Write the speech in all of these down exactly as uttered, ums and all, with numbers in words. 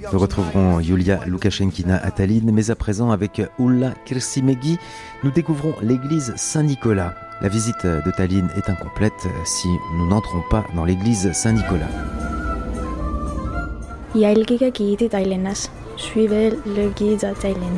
Nous retrouverons Yulia Lukashenkina à Tallinn, mais à présent avec Ulla Kirsimägi, nous découvrons l'église Saint-Nicolas. La visite de Tallinn est incomplète si nous n'entrons pas dans l'église Saint-Nicolas. Jälgige giidi Tallinnas. Suivez le guide à Tallinn.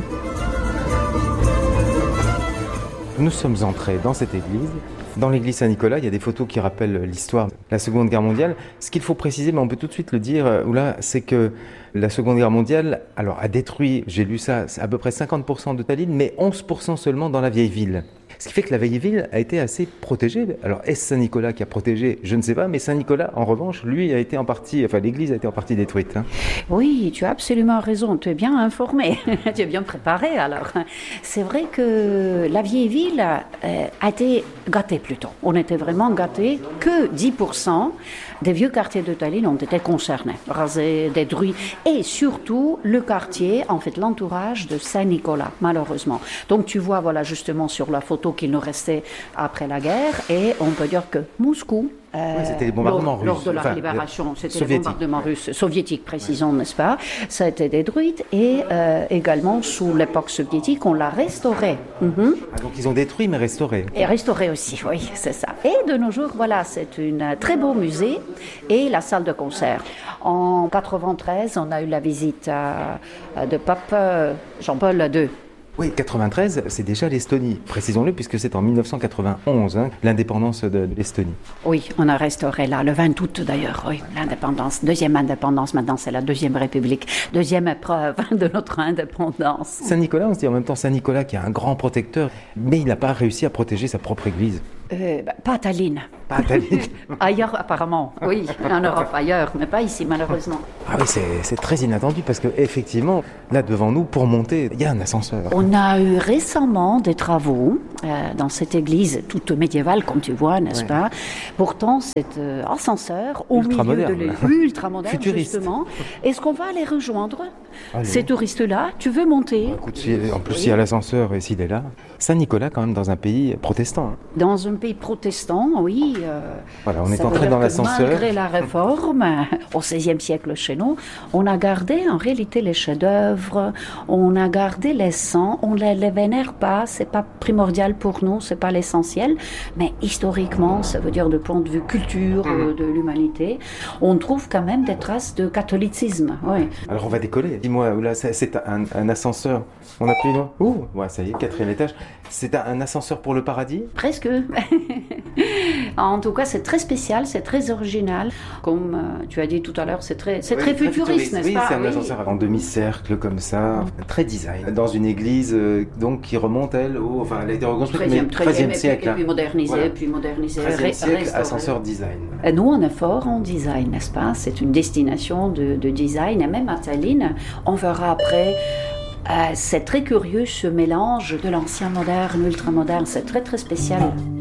Nous sommes entrés dans cette église. Dans l'église Saint-Nicolas, il y a des photos qui rappellent l'histoire de la Seconde Guerre mondiale. Ce qu'il faut préciser, mais on peut tout de suite le dire, Oula, c'est que la Seconde Guerre mondiale alors, a détruit, j'ai lu ça, à peu près cinquante pour cent de Tallinn, mais onze pour cent seulement dans la vieille ville. Ce qui fait que la vieille ville a été assez protégée. Alors, est-ce Saint-Nicolas qui a protégé? Je ne sais pas, mais Saint-Nicolas, en revanche, lui, a été en partie, enfin, l'église a été en partie détruite. Hein. Oui, tu as absolument raison. Tu es bien informé. Tu es bien préparé, alors. C'est vrai que la vieille ville euh, a été gâtée, plutôt. On était vraiment gâtés. Que dix pour cent des vieux quartiers de Tallinn ont été concernés, rasés, détruits. Et surtout, le quartier, en fait, l'entourage de Saint-Nicolas, malheureusement. Donc, tu vois, voilà, justement, sur la photo qu'il nous restait après la guerre, et on peut dire que Moscou, euh, oui, c'était les bombardements lors, russes. lors de la enfin, libération, c'était soviétique. les bombardements russes, soviétiques précisons, ouais. N'est-ce pas? Ça a été détruit, et euh, également sous l'époque soviétique, on l'a restauré. Mm-hmm. Ah, donc ils ont détruit mais restauré. Et restauré aussi, oui, c'est ça. Et de nos jours, voilà, c'est un très beau musée et la salle de concert. En quatre-vingt-treize, on a eu la visite euh, de pape Jean-Paul deux. Oui, quatre-vingt-treize, c'est déjà l'Estonie, précisons-le, puisque c'est en dix-neuf cent quatre-vingt-onze, hein, l'indépendance de, de l'Estonie. Oui, on a restauré là, le vingt août d'ailleurs, oui, l'indépendance, deuxième indépendance, maintenant c'est la deuxième république, deuxième épreuve de notre indépendance. Saint-Nicolas, on se dit en même temps Saint-Nicolas qui est un grand protecteur, mais il n'a pas réussi à protéger sa propre église. Euh, bah, pas à Tallinn. Pas à Tallinn. Ailleurs apparemment, oui, en Europe ailleurs, mais pas ici malheureusement. Ah oui, c'est, c'est très inattendu parce qu'effectivement, là devant nous, pour monter, il y a un ascenseur. On a eu récemment des travaux euh, dans cette église toute médiévale, comme tu vois, n'est-ce ouais. pas? Pourtant, cet euh, ascenseur au ultra milieu moderne. de l'église, ultra moderne, futuriste. Justement. Est-ce qu'on va les rejoindre? Allez. Ces touristes-là, tu veux monter? Bah, écoute, si, en plus, oui. S'il y a l'ascenseur et s'il est là. Saint-Nicolas, quand même, dans un pays protestant. Hein. Dans un pays protestant, oui. Euh, voilà, on est entré dans l'ascenseur. Malgré la réforme, au seizième siècle chez nous, on a gardé en réalité les chefs-d'œuvre, on a gardé les saints, on ne les, les vénère pas, c'est pas primordial pour nous, c'est pas l'essentiel, mais historiquement, ça veut dire de point de vue culture euh, de l'humanité, on trouve quand même des traces de catholicisme. Oui. Alors on va décoller. Dis-moi, là, c'est, c'est un, un ascenseur. On n'a plus une. Ouh, ouais, ça y est, quatrième étage. C'est un, un ascenseur pour le paradis? Presque. En tout cas, c'est très spécial, c'est très original. Comme euh, tu as dit tout à l'heure, c'est très, c'est oui, très, très futuriste, futuriste, n'est-ce oui, pas? Oui, c'est un oui. ascenseur en demi-cercle comme ça, mmh. très design. Dans une église euh, donc qui remonte elle au, enfin, elle a été reconstruite treizième, mais treizième siècle. Et puis modernisée, voilà. puis modernisée. treizième siècle, restaurée. ascenseur design. Et nous, on est fort en design, n'est-ce pas? C'est une destination de, de design, et même à Tallinn, on verra après. Euh, c'est très curieux ce mélange de l'ancien moderne, ultra moderne, c'est très très spécial.